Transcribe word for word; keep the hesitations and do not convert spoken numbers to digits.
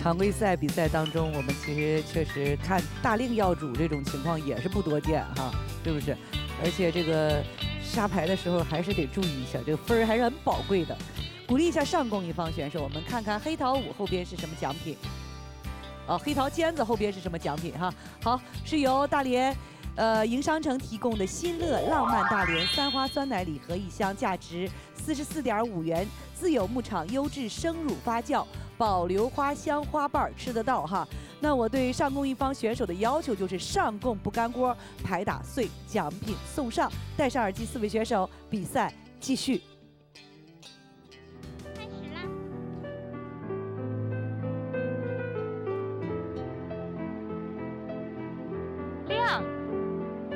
常规赛比赛当中，我们其实确实看大令要主这种情况也是不多见哈，是不是？而且这个杀牌的时候还是得注意一下，这个分儿还是很宝贵的。鼓励一下上供一方选手，我们看看黑桃五后边是什么奖品。哦，黑桃尖子后边是什么奖品哈？好，是由大连。 呃，营商城提供的新乐浪漫大连三花酸奶礼盒一箱，价值四十四点五元，自有牧场优质生乳发酵，保留花香花瓣吃得到哈。那我对上供一方选手的要求就是上供不干锅，牌打碎，奖品送上。戴上耳机，四位选手比赛继续。